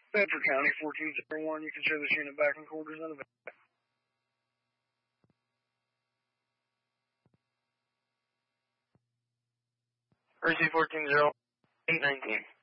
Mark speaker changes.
Speaker 1: Bedford County, 1401. You can show this unit back in quarters on the back.
Speaker 2: RC 140819.